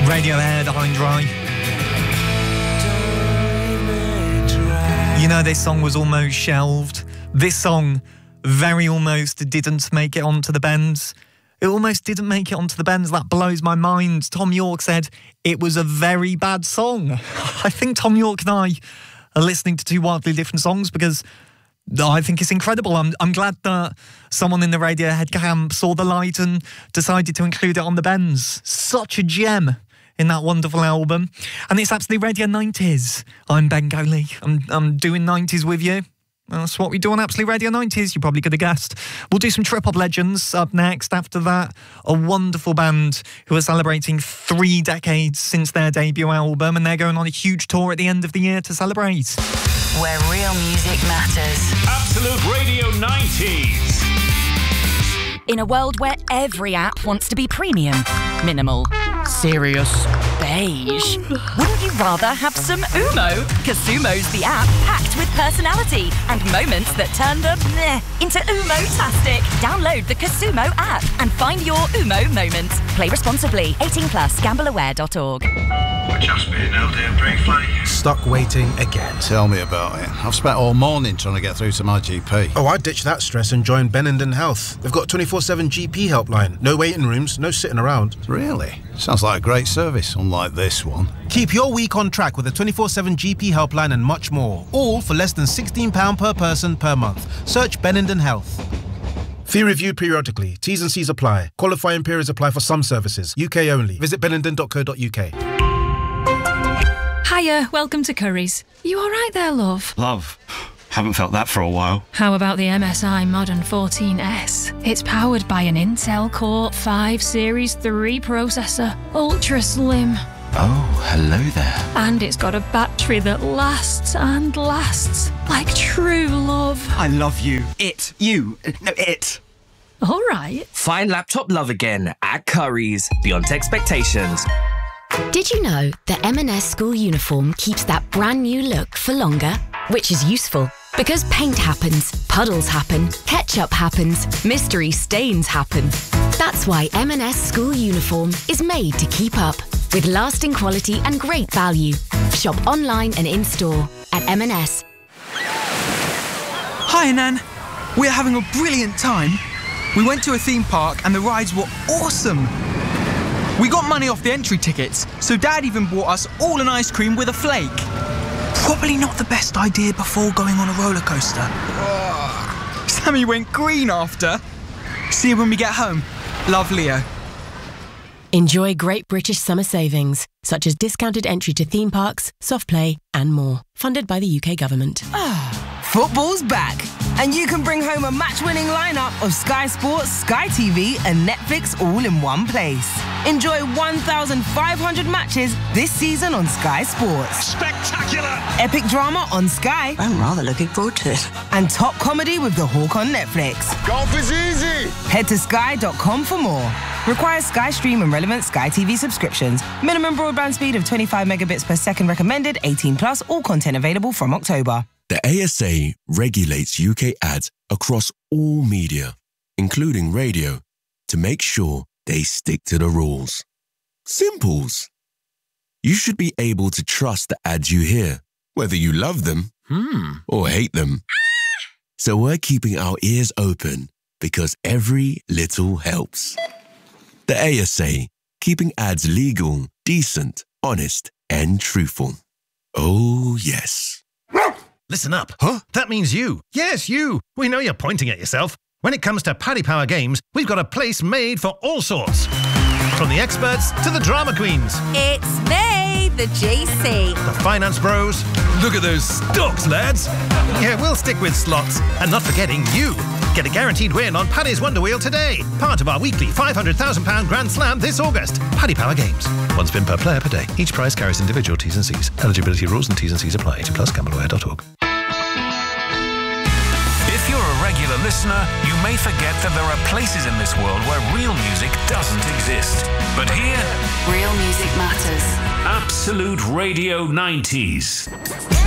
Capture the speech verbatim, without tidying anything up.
Radiohead, High and Dry. You know, this song was almost shelved. This song very almost didn't make it onto the bends. It almost didn't make it onto the bends. That blows my mind. Tom York said it was a very bad song. I think Tom York and I are listening to two wildly different songs because I think it's incredible. I'm, I'm glad that someone in the Radiohead camp saw the light and decided to include it on the bends. Such a gem in that wonderful album. And it's Absolute Radio nineties. I'm Ben Goley. I'm, I'm doing nineties with you. That's what we do on Absolute Radio nineties. You probably could have guessed. We'll do some trip-hop legends up next. After that, a wonderful band who are celebrating three decades since their debut album, and they're going on a huge tour at the end of the year to celebrate. Where real music matters. Absolute Radio nineties. In a world where every app wants to be premium, minimal, serious, beige, wouldn't you rather have some Umo? Casumo's the app packed with personality and moments that turn the meh into Umo-tastic. Download the Casumo app and find your Umo moment. Play responsibly. eighteen plus, gamble aware dot org. We're just being held here briefly. Stuck waiting again. Tell me about it. I've spent all morning trying to get through to my G P. Oh, I ditched that stress and joined Benenden Health. They've got a twenty-four seven G P helpline. No waiting rooms, no sitting around. Really? Sounds like a great service, unlike this one. Keep your week on track with a twenty-four seven G P helpline and much more. All for less than sixteen pounds per person per month. Search Benenden Health. Fee reviewed periodically. T's and C's apply. Qualifying periods apply for some services. U K only. Visit benenden dot co dot U K. Hiya, welcome to Curry's. You all right there, love? Love? Haven't felt that for a while. How about the M S I Modern fourteen S? It's powered by an Intel Core five Series three processor, ultra slim. Oh, hello there. And it's got a battery that lasts and lasts, like true love. I love you. It. You. No, it. All right. Find laptop love again at Curry's. Beyond expectations. Did you know the M and S school uniform keeps that brand new look for longer? Which is useful, because paint happens, puddles happen, ketchup happens, mystery stains happen. That's why M and S school uniform is made to keep up, with lasting quality and great value. Shop online and in-store at M and S. Hi, Nan. We're having a brilliant time. We went to a theme park and the rides were awesome. We got money off the entry tickets, so Dad even bought us all an ice cream with a flake. Probably not the best idea before going on a roller coaster. Oh. Sammy went green after. See you when we get home. Love, Leo. Enjoy great British summer savings, such as discounted entry to theme parks, soft play, and more. Funded by the U K government. Football's back, and you can bring home a match-winning lineup of Sky Sports, Sky T V, and Netflix all in one place. Enjoy one thousand five hundred matches this season on Sky Sports. Spectacular! Epic drama on Sky. I'm rather looking forward to it. And top comedy with The Hawk on Netflix. Golf is easy! Head to sky dot com for more. Requires Sky Stream and relevant Sky T V subscriptions. Minimum broadband speed of twenty-five megabits per second recommended, eighteen plus, all content available from October. The A S A regulates U K ads across all media, including radio, to make sure they stick to the rules. Simples. You should be able to trust the ads you hear, whether you love them hmm. or hate them. So we're keeping our ears open because every little helps. The A S A, keeping ads legal, decent, honest, and truthful. Oh, yes. Listen up. Huh? That means you. Yes, you. We know you're pointing at yourself. When it comes to Paddy Power Games, we've got a place made for all sorts. From the experts to the drama queens. It's me, the G C. The finance bros. Look at those stocks, lads. Yeah, we'll stick with slots. And not forgetting you. Get a guaranteed win on Paddy's Wonder Wheel today. Part of our weekly five hundred thousand pounds Grand Slam this August. Paddy Power Games. One spin per player per day. Each prize carries individual T's and C's. Eligibility rules and T's and C's apply. eighteen plus, gamble aware dot org. If you're a regular listener, you may forget that there are places in this world where real music doesn't exist. But here, real music matters. Absolute Radio nineties.